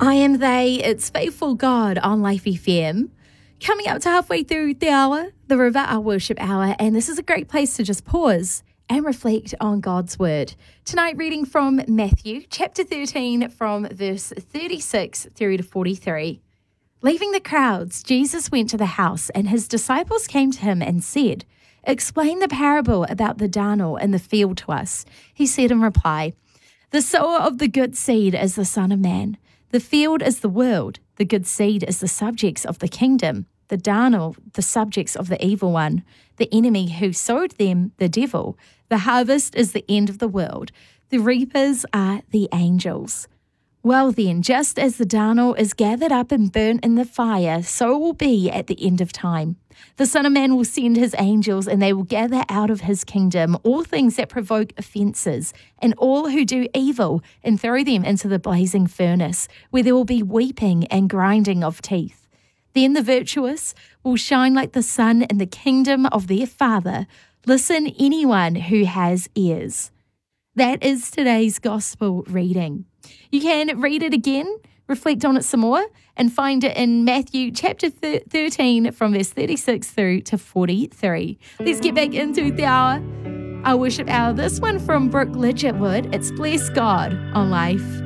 I am they, it's Faithful God on Life FM. Coming up to halfway through the hour, the River, our worship hour, and this is a great place to just pause and reflect on God's word. Tonight, reading from Matthew chapter 13 from verse 36 through to 43. Leaving the crowds, Jesus went to the house, and his disciples came to him and said, "Explain the parable about the darnel in the field to us." He said in reply, "The sower of the good seed is the Son of Man. The field is the world. The good seed is the subjects of the kingdom. The darnel, the subjects of the evil one. The enemy who sowed them, the devil. The harvest is the end of the world. The reapers are the angels. Well then, just as the darnel is gathered up and burnt in the fire, so it will be at the end of time. The Son of Man will send his angels, and they will gather out of his kingdom all things that provoke offences, and all who do evil, and throw them into the blazing furnace, where there will be weeping and grinding of teeth. Then the virtuous will shine like the sun in the kingdom of their Father. Listen, anyone who has ears." That is today's gospel reading. You can read it again, reflect on it some more, and find it in Matthew chapter 13 from verse 36 through to 43. Let's get back into the hour, our worship hour. This one from Brooke Lidgetwood. It's Bless God on Life.